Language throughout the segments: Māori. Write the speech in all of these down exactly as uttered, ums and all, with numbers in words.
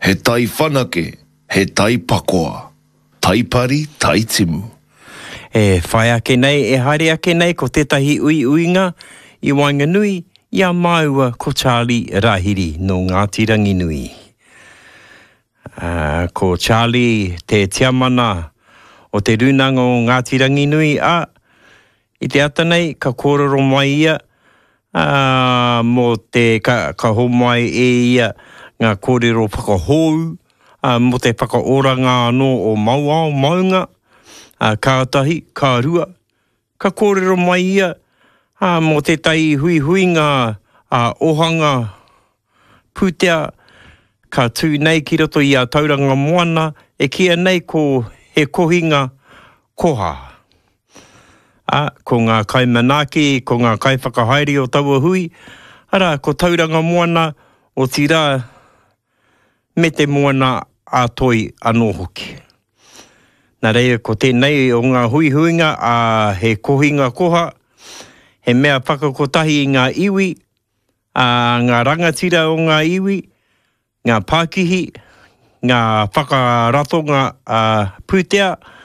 he tai whanake, he tai pakoa, tai pari, tai timu. E whai ake nei, e haere ake nei ko tētahi ui uinga i Wainganui, ia maua ko Charlie Rahiri no Ngāti Nui. Uh, ko Charlie te tiamana o te runanga o Ngāti Nui a i te ata nei ka kōrero mai ia uh, mo te ka, ka ho mai e ia ngā kōrero whakahou uh, mo te whakaoranga anō o mauao maunga uh, kātahi, kā rua ka kōrero mai ia uh, mo te tai hui hui ngā uh, ohanga pūtea ka tū nei ki roto i a tauranga moana, e kia nei ko he kohinga koha. A, ko ngā kaimanaki, ko ngā kaiwhakahaere o taua hui, ara, ko tauranga moana o tira me te moana a toi anō hoki. Nā reia, ko tēnei o ngā hui huinga a he kohinga koha, he mea whakakotahi i ngā iwi, a ngā rangatira o ngā iwi, ngā Pākihi, ngā whakarato ngā uh, pūtea,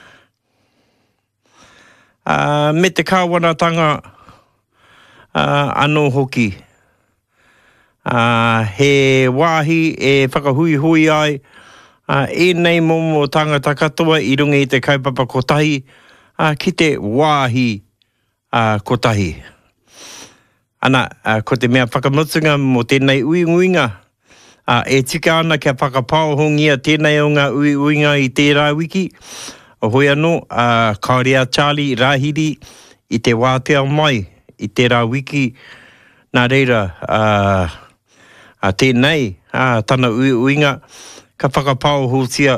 uh, me te kāwanatanga uh, anō hoki. Uh, he wāhi e whakahui hui ai, uh, e nei momo tangata katoa i runga i te kaupapa kotahi, uh, ki te wāhi uh, kotahi. Ana, uh, ko te mea whakamutunga mo tēnei uinguinga, Uh, e tika ana kia whakapauhongia tēnei o ngā ui uinga i tērā wiki. O hoi anō, uh, kaurea Charlie Rahiri i te wātea mai i tērā wiki. Nā reira, uh, uh, tēnei, uh, tana ui uinga, ka whakapauhotia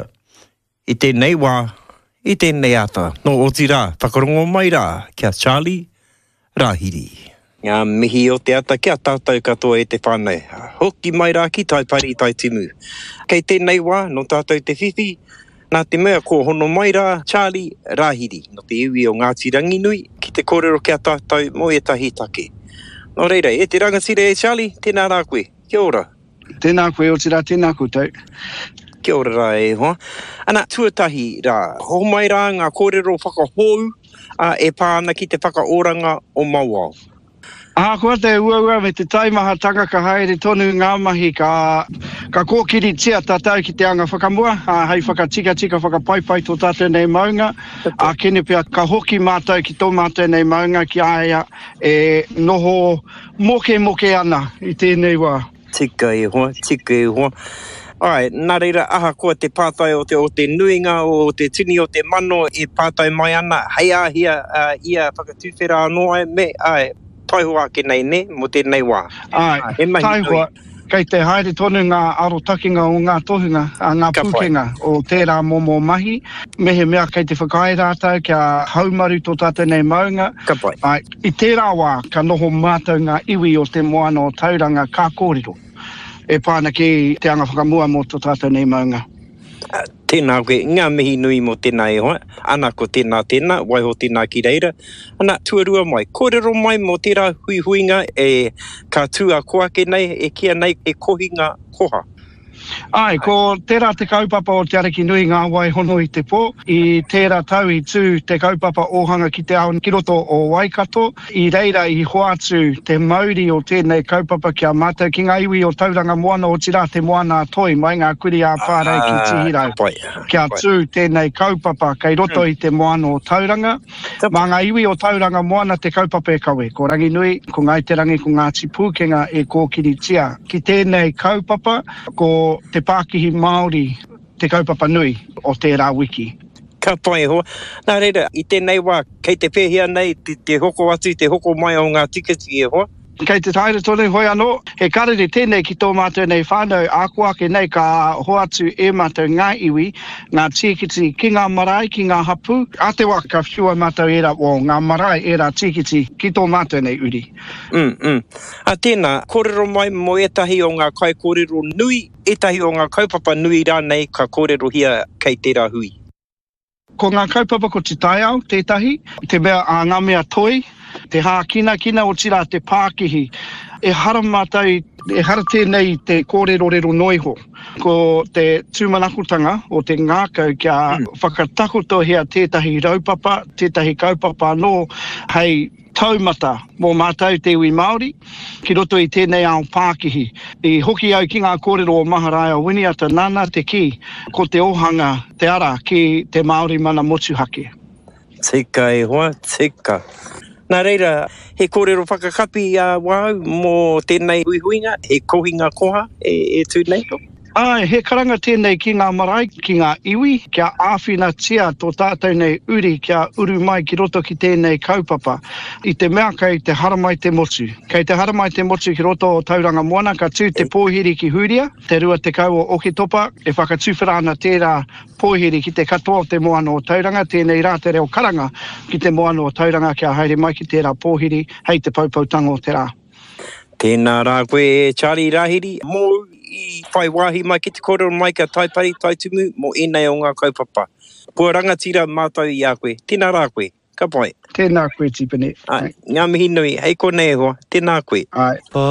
i tēnei wā, i tēnei ata. No o tira, whakarongo mai rā, kia Charlie Rahiri. Ngā mihi o te ata kia tātou katoa e te whānei. Hoki mai rā ki tai pari tai timu. Kei tēnei wā, no tātou te whiwhi, nā te mea ko hono mai rā Charlie Rahiri, no te iwi o Ngāti Nui, ki te kōrero kia tātou mo e tahi take. Nō reira, e te rangatira e Charlie, tēnā rā koe. Kia ora. Tēnā koe o tira, tēnā koutou. Kia ora rā e hoa. Ana, tuatahi rā, ho mai rā ngā kōrero whakahou, uh, e pāna ki te whakaoranga o mauao. Ah, kua te uaua me te taimahatanga ka haere tonu ngā mahi ka, ka kōkiri tia tātou ki te anga whakamua, ah, hei whakatika tika whakapaipai tō tātou nei maunga, a kene pia ka hoki mātou ki tō mātou nei maunga ki aia e noho moke moke ana i tēnei wā. Tika e hoa, tika e hoa. Ai, nā reira aha koa te pātai o te, o te nuinga o te tini o te mano e pātai mai ana, hei ahia uh, ia whakatūwhera anō ai me, ai, taihoa ke nei ne, mo tēnei wā. Ai, taihoa, kei te haere tonu ngā arotakinga o ngā tohunga, ngā pūkenga o tērā momo mahi, mehe mea kei te whakae rātou kia haumaru tō tātou nei maunga. Ai, i tērā wā, ka noho mātou ngā iwi o te moana o tauranga kā kōrero, e pāna ki te anga whakamua mo tō tātou nei maunga. Uh, tēnā koe, ngā mihi nui mo tēnā e hoa, ana ko tēnā tēnā, waiho tēnā ki reira, ana tuarua mai, kōrero mai mo tērā hui huinga e ka tua koake nei, e kia nei e kohinga koha. Ai, ko tērā te kaupapa o te ariki nui ngā waihono i te pō, i tērā tau i tū te kaupapa ohanga ki te ao ki roto o Waikato, i reira i hoatu te mauri o tēnei kaupapa kia mātou ki ngā iwi o tauranga moana o tira te moana toi, mai ngā kuri a pārei ki tihirau. Kia tū tēnei kaupapa kei roto i te moana o tauranga, mā ngā iwi o tauranga moana te kaupapa e kawe, ko rangi nui, ko ngai te rangi, ko Ngāti Pūkenga e kōkiri tia. Ki tēnei kaupapa, ko te Pākihi Māori, te kaupapa nui o tērā wiki. Ka pai hoa. Nā reira, i tēnei wā, kei te pēhia nei, te, te hoko atu, te hoko mai o ngā tikiti e hoa. Kei te taira tonu hoi anō, he karere tēnei ki tō mātou nei whānau, ākua ke nei ka hoatu e mātou ngā iwi, ngā tikiti ki ngā marae, ki ngā hapu, a te wā ka whiua mātou era o ngā marae era tikiti ki tō mātou nei uri. Mm, mm. A tēnā, kōrero mai mo etahi o ngā kai kōrero nui, etahi o ngā kaupapa nui rā nei ka kōrero hia kei tērā hui. Ko ngā kaupapa ko te taiao, tētahi, te mea a ngā mea toi, te hā kina kina o tira te Pākihi, e hara mātou E hara tēnei te kōrero-rero noiho, ko te tūmanakotanga o te ngākau kia mm. whakatakotohea tētahi raupapa, tētahi kaupapa anō hei taumata mō mātou te iwi Māori, ki roto i tēnei ao Pākihi. I hoki au ki ngā kōrero o Maharaea Winiata, nāna te ki, ko te ohanga te ara ki te Māori mana motuhake. Tika e hoa, tika. Nā reira, he kōrero whakakapi a uh, wau mō tēnei huihuinga, he kohinga koha e, e tūnei to? Ai, he karanga tēnei ki ngā marae, ki ngā iwi, kia āwhina tia tō tātou nei uri, kia uru mai ki roto ki tēnei kaupapa. I te mea kei te haramai te motu. Kei te haramai te motu ki roto o tauranga moana, ka tū te pōhiri ki huria, te rua te kau o Okitopa, e whakatūwhira ana tērā pōhiri ki te katoa o te moana o tauranga, tēnei rā te reo karanga ki te moana o tauranga, kia haere mai ki tērā pōhiri, hei te paupautanga o te rā. Tēnā rā koe, Charlie Rahiri, mō i whai wāhi mai ki te kōrero mai ka taipari taitumu mō enei o ngā kaupapa. Kua rangatira mātou i a koe. Tēnā rā koe, ka pai. Tēnā koe tipene. Ngā mihi nui, hei konei hoa, tēnā koe. Ai.